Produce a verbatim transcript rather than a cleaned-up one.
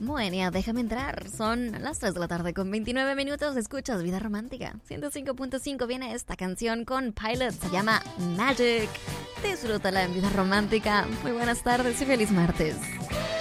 Moenia, déjame entrar. Son las tres de la tarde con veintinueve minutos. Escuchas Vida Romántica. ciento cinco punto cinco viene esta canción con Pilot. Se llama Magic. Disfrútala en Vida Romántica. Muy buenas tardes y feliz martes.